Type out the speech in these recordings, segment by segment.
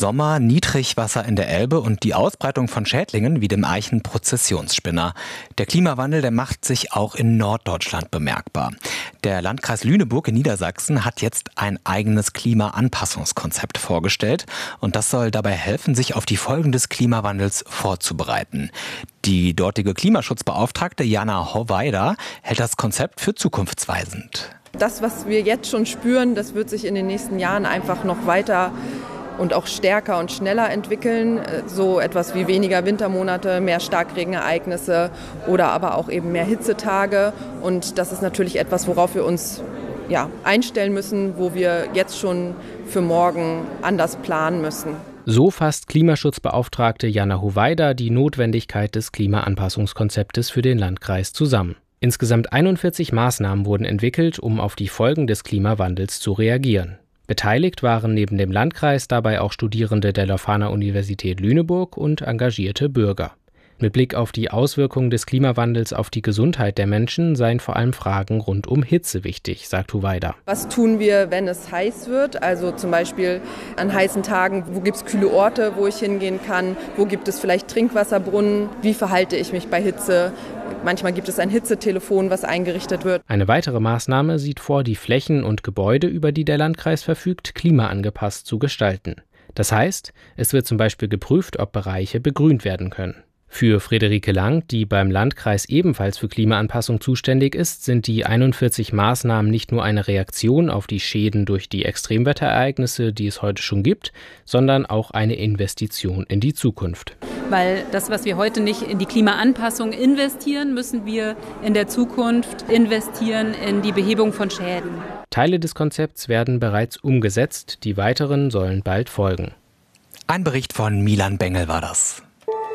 Sommer Niedrigwasser in der Elbe und die Ausbreitung von Schädlingen wie dem Eichenprozessionsspinner. Der Klimawandel, der macht sich auch in Norddeutschland bemerkbar. Der Landkreis Lüneburg in Niedersachsen hat jetzt ein eigenes Klimaanpassungskonzept vorgestellt und das soll dabei helfen, sich auf die Folgen des Klimawandels vorzubereiten. Die dortige Klimaschutzbeauftragte Jana Howeider hält das Konzept für zukunftsweisend. Das, was wir jetzt schon spüren, das wird sich in den nächsten Jahren einfach noch weiter und auch stärker und schneller entwickeln. So etwas wie weniger Wintermonate, mehr Starkregenereignisse oder aber auch eben mehr Hitzetage. Und das ist natürlich etwas, worauf wir uns einstellen müssen, wo wir jetzt schon für morgen anders planen müssen. So fasst Klimaschutzbeauftragte Jana Howeider die Notwendigkeit des Klimaanpassungskonzeptes für den Landkreis zusammen. Insgesamt 41 Maßnahmen wurden entwickelt, um auf die Folgen des Klimawandels zu reagieren. Beteiligt waren neben dem Landkreis dabei auch Studierende der Leuphana-Universität Lüneburg und engagierte Bürger. Mit Blick auf die Auswirkungen des Klimawandels auf die Gesundheit der Menschen seien vor allem Fragen rund um Hitze wichtig, sagt Howeider. Was tun wir, wenn es heiß wird? Also zum Beispiel an heißen Tagen, wo gibt es kühle Orte, wo ich hingehen kann? Wo gibt es vielleicht Trinkwasserbrunnen? Wie verhalte ich mich bei Hitze? Manchmal gibt es ein Hitzetelefon, was eingerichtet wird. Eine weitere Maßnahme sieht vor, die Flächen und Gebäude, über die der Landkreis verfügt, klimaangepasst zu gestalten. Das heißt, es wird zum Beispiel geprüft, ob Bereiche begrünt werden können. Für Friederike Lang, die beim Landkreis ebenfalls für Klimaanpassung zuständig ist, sind die 41 Maßnahmen nicht nur eine Reaktion auf die Schäden durch die Extremwetterereignisse, die es heute schon gibt, sondern auch eine Investition in die Zukunft. Weil das, was wir heute nicht in die Klimaanpassung investieren, müssen wir in der Zukunft investieren in die Behebung von Schäden. Teile des Konzepts werden bereits umgesetzt, die weiteren sollen bald folgen. Ein Bericht von Milan Bengel war das.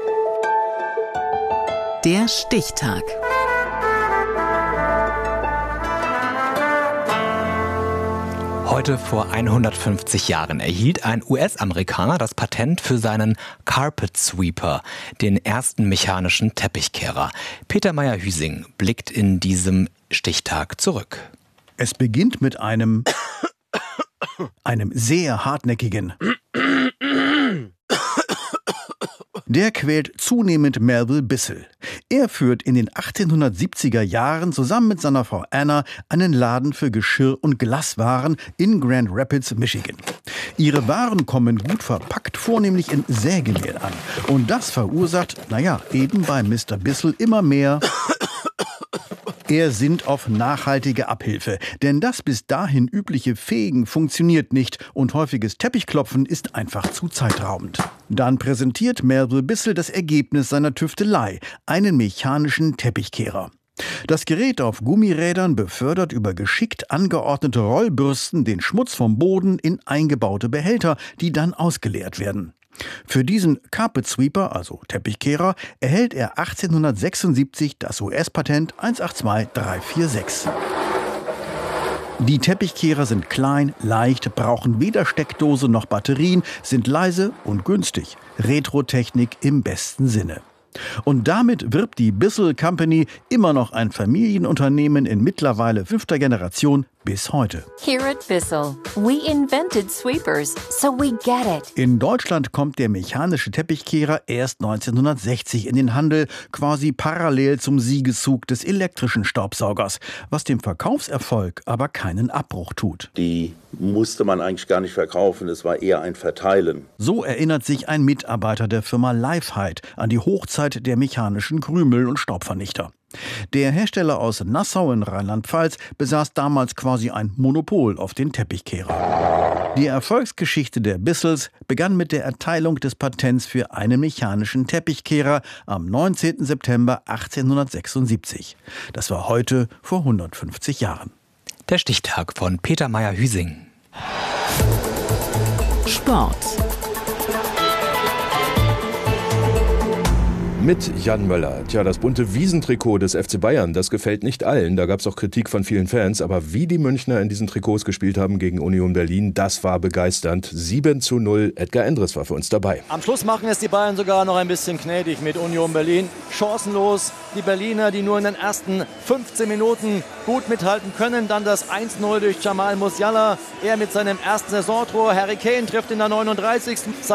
Der Stichtag. Heute vor 150 Jahren erhielt ein US-Amerikaner das Patent für seinen Carpet Sweeper, den ersten mechanischen Teppichkehrer. Peter Meyer-Hüsing blickt in diesem Stichtag zurück. Es beginnt mit einem sehr hartnäckigen. Der quält zunehmend Melville Bissell. Er führt in den 1870er Jahren zusammen mit seiner Frau Anna einen Laden für Geschirr- und Glaswaren in Grand Rapids, Michigan. Ihre Waren kommen gut verpackt, vornehmlich in Sägemehl an. Und das verursacht, eben bei Mr. Bissell immer mehr. Er sinnt auf nachhaltige Abhilfe, denn das bis dahin übliche Fegen funktioniert nicht und häufiges Teppichklopfen ist einfach zu zeitraubend. Dann präsentiert Melville Bissell das Ergebnis seiner Tüftelei, einen mechanischen Teppichkehrer. Das Gerät auf Gummirädern befördert über geschickt angeordnete Rollbürsten den Schmutz vom Boden in eingebaute Behälter, die dann ausgeleert werden. Für diesen Carpet Sweeper, also Teppichkehrer, erhält er 1876 das US-Patent 182346. Die Teppichkehrer sind klein, leicht, brauchen weder Steckdose noch Batterien, sind leise und günstig. Retro-Technik im besten Sinne. Und damit wirbt die Bissell Company, immer noch ein Familienunternehmen in mittlerweile 5. Generation, bis heute. Here at Bissell, we invented sweepers, so we get it. In Deutschland kommt der mechanische Teppichkehrer erst 1960 in den Handel, quasi parallel zum Siegeszug des elektrischen Staubsaugers, was dem Verkaufserfolg aber keinen Abbruch tut. Die musste man eigentlich gar nicht verkaufen, es war eher ein Verteilen. So erinnert sich ein Mitarbeiter der Firma Lifehide an die Hochzeit der mechanischen Krümel- und Staubvernichter. Der Hersteller aus Nassau in Rheinland-Pfalz besaß damals quasi ein Monopol auf den Teppichkehrer. Die Erfolgsgeschichte der Bissells begann mit der Erteilung des Patents für einen mechanischen Teppichkehrer am 19. September 1876. Das war heute vor 150 Jahren. Der Stichtag von Peter Meyer-Hüsing. Sport. Mit Jan Möller. Tja, das bunte Wiesentrikot des FC Bayern, das gefällt nicht allen. Da gab es auch Kritik von vielen Fans. Aber wie die Münchner in diesen Trikots gespielt haben gegen Union Berlin, das war begeisternd. 7:0. Edgar Endres war für uns dabei. Am Schluss machen es die Bayern sogar noch ein bisschen gnädig mit Union Berlin. Chancenlos. Die Berliner, die nur in den ersten 15 Minuten gut mithalten können. Dann das 1:0 durch Jamal Musiala. Er mit seinem ersten Saisontor. Harry Kane trifft in der 39.